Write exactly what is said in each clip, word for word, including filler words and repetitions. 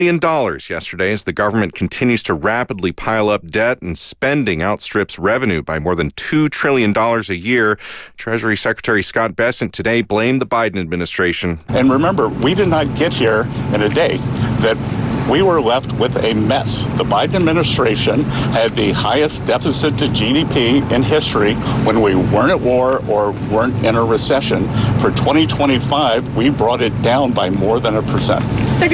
billion dollars yesterday as the government continues to rapidly pile up debt and spending outstrips revenue by more than two trillion dollars a year. Treasury Secretary Scott Bessent today blamed the Biden administration. And remember, we did not get here in a day. That we were left with a mess. The Biden administration had the highest deficit to G D P in history when we weren't at war or weren't in a recession. For twenty twenty-five, we brought it down by more than a percent.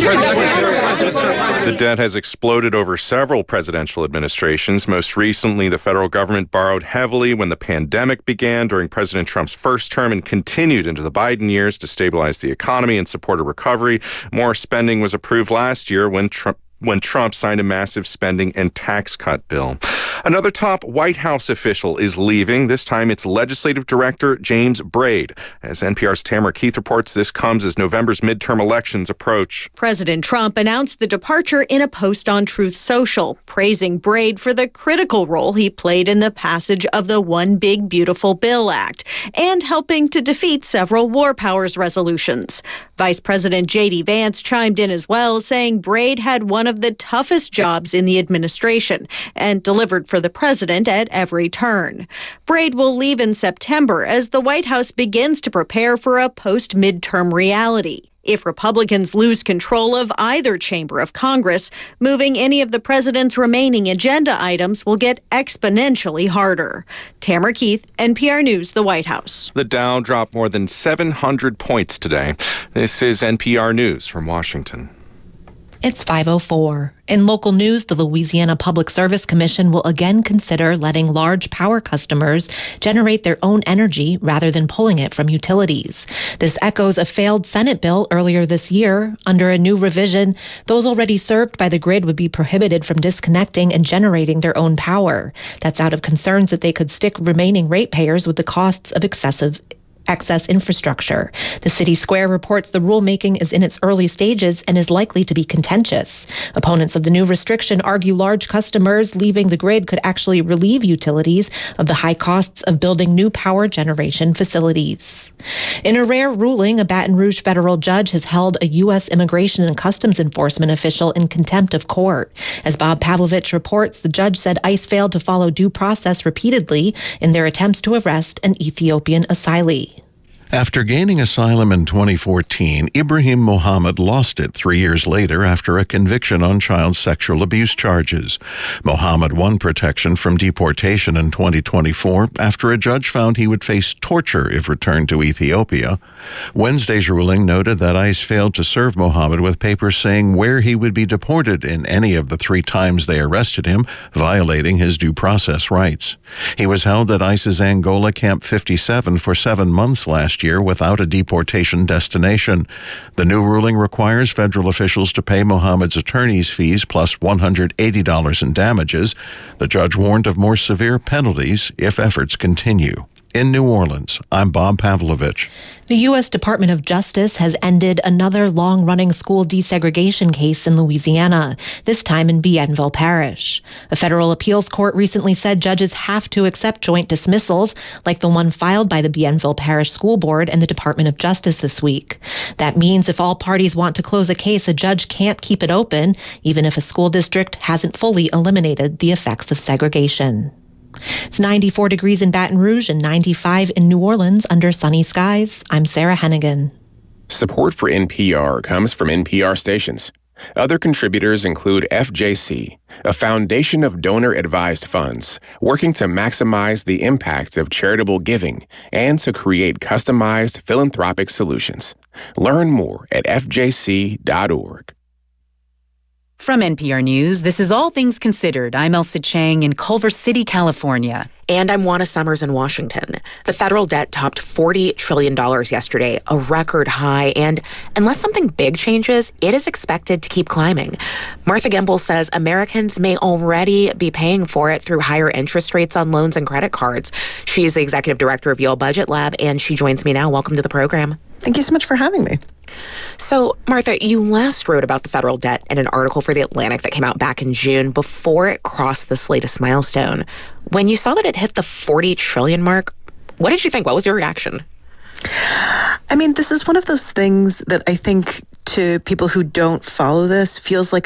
The debt has exploded over several presidential administrations. Most recently, the federal government borrowed heavily when the pandemic began during President Trump's first term and continued into the Biden years to stabilize the economy and support a recovery. More spending was approved last year when Trump when Trump signed a massive spending and tax cut bill. Another top White House official is leaving. This time it's Legislative Director James Braid. As N P R's Tamara Keith reports, this comes as November's midterm elections approach. President Trump announced the departure in a post on Truth Social, praising Braid for the critical role he played in the passage of the One Big Beautiful Bill Act and helping to defeat several war powers resolutions. Vice President J D Vance chimed in as well, saying Braid had one of the toughest jobs in the administration and delivered for the president at every turn. Braid will leave in September as the White House begins to prepare for a post-midterm reality. If Republicans lose control of either chamber of Congress, moving any of the president's remaining agenda items will get exponentially harder. Tamara Keith, N P R News, the White House. The Dow dropped more than seven hundred points today. This is N P R News from Washington. It's five oh four. In local news, the Louisiana Public Service Commission will again consider letting large power customers generate their own energy rather than pulling it from utilities. This echoes a failed Senate bill earlier this year. Under a new revision, those already served by the grid would be prohibited from disconnecting and generating their own power. That's out of concerns that they could stick remaining ratepayers with the costs of excessive excess infrastructure. The City Square reports the rulemaking is in its early stages and is likely to be contentious. Opponents of the new restriction argue large customers leaving the grid could actually relieve utilities of the high costs of building new power generation facilities. In a rare ruling, a Baton Rouge federal judge has held a U S Immigration and Customs Enforcement official in contempt of court. As Bob Pavlovich reports, the judge said ICE failed to follow due process repeatedly in their attempts to arrest an Ethiopian asylee. After gaining asylum in twenty fourteen, Ibrahim Mohammed lost it three years later after a conviction on child sexual abuse charges. Mohammed won protection from deportation in twenty twenty-four after a judge found he would face torture if returned to Ethiopia. Wednesday's ruling noted that ICE failed to serve Mohammed with papers saying where he would be deported in any of the three times they arrested him, violating his due process rights. He was held at ICE's Angola Camp fifty-seven for seven months last year without a deportation destination. The new ruling requires federal officials to pay Mohammed's attorney's fees plus one hundred eighty dollars in damages. The judge warned of more severe penalties if efforts continue. In New Orleans, I'm Bob Pavlovich. The U S Department of Justice has ended another long-running school desegregation case in Louisiana, this time in Bienville Parish. A federal appeals court recently said judges have to accept joint dismissals, like the one filed by the Bienville Parish School Board and the Department of Justice this week. That means if all parties want to close a case, a judge can't keep it open, even if a school district hasn't fully eliminated the effects of segregation. It's ninety-four degrees in Baton Rouge and ninety-five in New Orleans under sunny skies. I'm Sarah Hennigan. Support for N P R comes from N P R stations. Other contributors include F J C, a foundation of donor-advised funds working to maximize the impact of charitable giving and to create customized philanthropic solutions. Learn more at f j c dot org. From N P R News, this is All Things Considered. I'm Elsa Chang in Culver City, California. And I'm Juana Summers in Washington. The federal debt topped forty trillion dollars yesterday, a record high. And unless something big changes, it is expected to keep climbing. Martha Gimbel says Americans may already be paying for it through higher interest rates on loans and credit cards. She's the executive director of Yale Budget Lab, and she joins me now. Welcome to the program. Thank you so much for having me. So, Martha, you last wrote about the federal debt in an article for The Atlantic that came out back in June before it crossed this latest milestone. When you saw that it hit the forty trillion mark, what did you think? What was your reaction? I mean, this is one of those things that I think to people who don't follow this feels like